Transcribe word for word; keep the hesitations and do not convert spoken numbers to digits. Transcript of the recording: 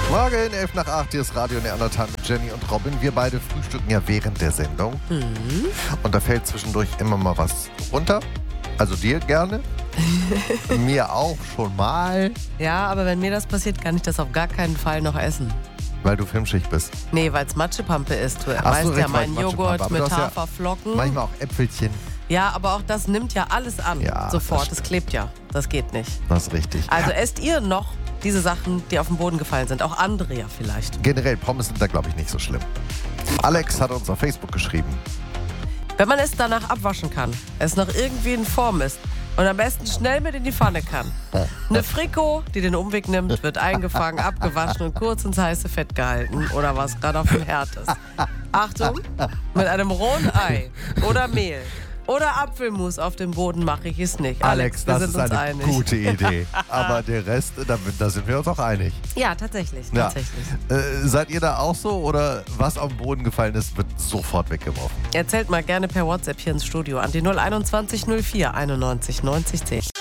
Morgen, elf nach acht, hier ist Radio Neandertal mit Jenny und Robin. Wir beide frühstücken ja während der Sendung. Mhm. Und da fällt zwischendurch immer mal was runter. Also dir gerne. Mir auch schon mal. Ja, aber wenn mir das passiert, kann ich das auf gar keinen Fall noch essen. Weil du filmschicht bist. Nee, weil es Matschepampe ist. Du Ach weißt so, ja, recht, mein weil es Joghurt Matschepampe, mit aber du hast ja Haferflocken. Manchmal auch Äpfelchen. Ja, aber auch das nimmt ja alles an. Ja, sofort. das Das klebt ja. Das geht nicht. Das ist richtig. Also esst ihr noch diese Sachen, die auf den Boden gefallen sind? Auch andere ja vielleicht. Generell, Pommes sind da, glaube ich, nicht so schlimm. Alex hat uns auf Facebook geschrieben. Wenn man es danach abwaschen kann, es noch irgendwie in Form ist und am besten schnell mit in die Pfanne kann. Eine Frikot, die den Umweg nimmt, wird eingefangen, abgewaschen und kurz ins heiße Fett gehalten oder was gerade auf dem Herd ist. Achtung, mit einem rohen Ei oder Mehl oder Apfelmus auf dem Boden mache ich es nicht. Alex, Alex, wir das sind ist uns eine einig. gute Idee. Aber der Rest, da, da sind wir uns auch einig. Ja, tatsächlich, Ja. tatsächlich. Äh, seid ihr da auch so oder was auf den Boden gefallen ist, wird sofort weggeworfen? Erzählt mal gerne per WhatsApp hier ins Studio an die null einundzwanzig null vier einundneunzig neunzig zehn.